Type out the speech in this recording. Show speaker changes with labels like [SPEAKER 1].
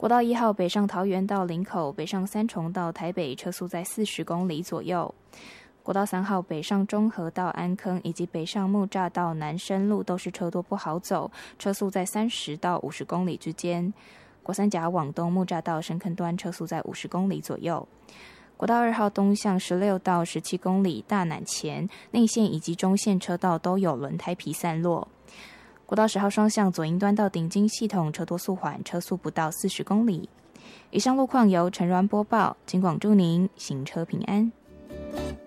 [SPEAKER 1] 国道1号北上桃园到林口，北上三重到台北，车速在40公里左右。国道3号北上中和到安坑，以及北上木栅到南深路都是车多不好走，车速在30到50公里之间。国三甲往东木栅到深坑端，车速在50公里左右。国道2号东向16到17公里，大南前内线以及中线车道都有轮胎皮散落。国道10号双向左营端到顶金系统车多速缓，车速不到40公里。以上路况由陈鸾播报，警广祝您行车平安。